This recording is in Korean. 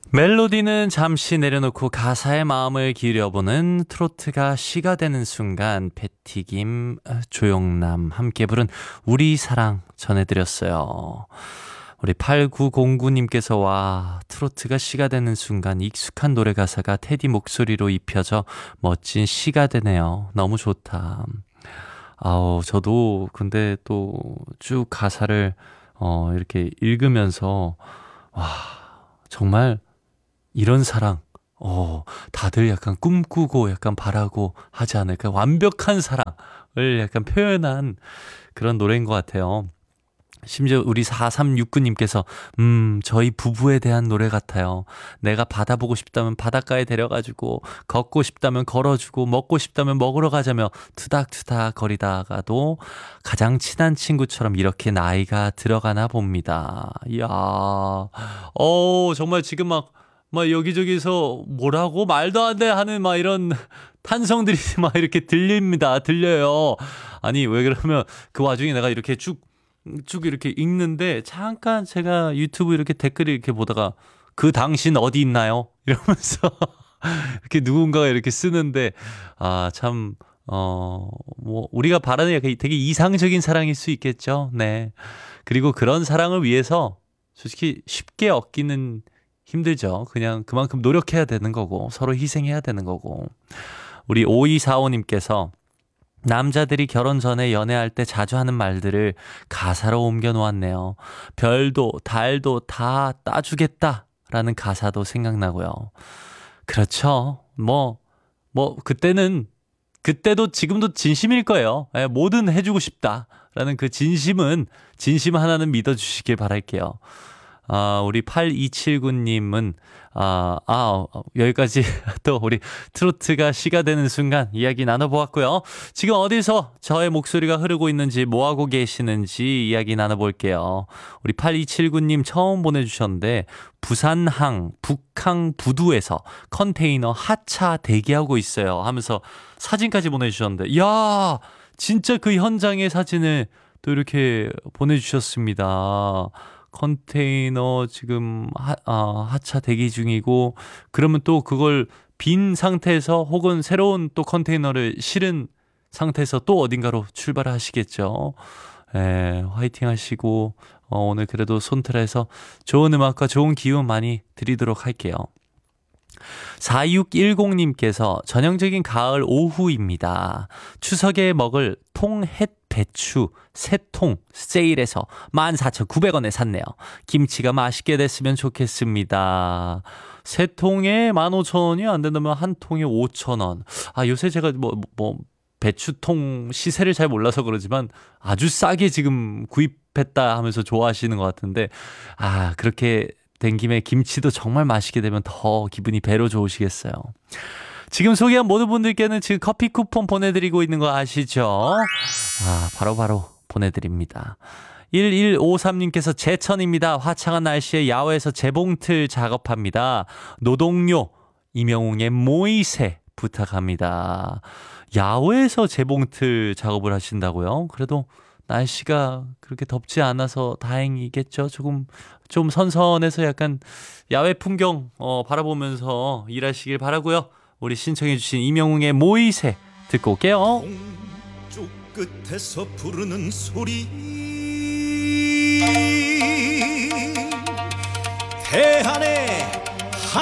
멜로디는 잠시 내려놓고 가사의 마음을 기울여보는 트로트가 시가 되는 순간, 배티김, 조영남 함께 부른 우리 사랑 전해드렸어요. 우리 8909님께서 와, 트로트가 시가 되는 순간 익숙한 노래 가사가 테디 목소리로 입혀져 멋진 시가 되네요. 너무 좋다. 아우, 저도 근데 또 쭉 가사를 이렇게 읽으면서 와, 정말 이런 사랑, 다들 약간 꿈꾸고 약간 바라고 하지 않을까. 완벽한 사랑을 약간 표현한 그런 노래인 것 같아요. 심지어 우리 4369님께서 저희 부부에 대한 노래 같아요. 내가 바다 보고 싶다면 바닷가에 데려가주고, 걷고 싶다면 걸어주고, 먹고 싶다면 먹으러 가자며 투닥투닥 거리다가도 가장 친한 친구처럼 이렇게 나이가 들어가나 봅니다. 이야, 정말 지금 막 여기저기서 뭐라고 말도 안 돼 하는 막 이런 탄성들이 막 이렇게 들려요. 아니, 왜 그러면 그 와중에 내가 이렇게 쭉 이렇게 읽는데, 잠깐 제가 유튜브 이렇게 댓글을 이렇게 보다가 그 당신 어디 있나요? 이러면서 이렇게 누군가가 이렇게 쓰는데, 참, 우리가 바라는 되게 이상적인 사랑일 수 있겠죠. 네. 그리고 그런 사랑을 위해서 솔직히 쉽게 얻기는 힘들죠. 그냥 그만큼 노력해야 되는 거고, 서로 희생해야 되는 거고. 우리 5245님께서 남자들이 결혼 전에 연애할 때 자주 하는 말들을 가사로 옮겨 놓았네요. 별도 달도 다 따주겠다라는 가사도 생각나고요. 그렇죠. 그때도 지금도 진심일 거예요. 뭐든 해주고 싶다라는 그 진심 하나는 믿어주시길 바랄게요. 우리 8279님은, 여기까지 또 우리 트로트가 시가 되는 순간 이야기 나눠보았고요. 지금 어디서 저의 목소리가 흐르고 있는지, 뭐하고 계시는지 이야기 나눠볼게요. 우리 8279님 처음 보내주셨는데, 부산항, 북항 부두에서 컨테이너 하차 대기하고 있어요 하면서 사진까지 보내주셨는데, 이야, 진짜 그 현장의 사진을 또 이렇게 보내주셨습니다. 컨테이너 지금 하차 대기 중이고, 그러면 또 그걸 빈 상태에서 혹은 새로운 또 컨테이너를 실은 상태에서 또 어딘가로 출발하시겠죠. 화이팅 하시고, 오늘 그래도 손틀에서 좋은 음악과 좋은 기운 많이 드리도록 할게요. 4610님께서 전형적인 가을 오후입니다. 추석에 먹을 통햇 배추 3통 세일해서 14,900원에 샀네요. 김치가 맛있게 됐으면 좋겠습니다. 3통에 15,000원이 안 된다면 한 통에 5,000원. 요새 제가 배추통 시세를 잘 몰라서 그러지만 아주 싸게 지금 구입했다 하면서 좋아하시는 것 같은데, 그렇게 된 김에 김치도 정말 맛있게 되면 더 기분이 배로 좋으시겠어요. 지금 소개한 모든 분들께는 지금 커피 쿠폰 보내드리고 있는 거 아시죠? 바로 보내드립니다. 1153님께서 제천입니다. 화창한 날씨에 야외에서 재봉틀 작업합니다. 노동요 이명웅의 모이세 부탁합니다. 야외에서 재봉틀 작업을 하신다고요? 그래도 날씨가 그렇게 덥지 않아서 다행이겠죠. 좀 선선해서 약간 야외 풍경 바라보면서 일하시길 바라고요. 우리 신청해 주신 이명웅의 모이세 듣고 올게요. 동쪽 끝에서 부르는 소리, 대한의